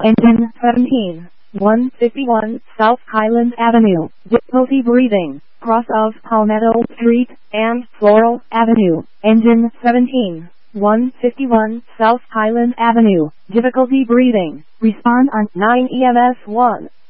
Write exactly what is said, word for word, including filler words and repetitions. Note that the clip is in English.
Engine seventeen, one fifty-one South Highland Avenue, difficulty breathing, cross of Palmetto Street and Floral Avenue. Engine seventeen, one fifty-one South Highland Avenue, difficulty breathing. Respond on nine E M S one.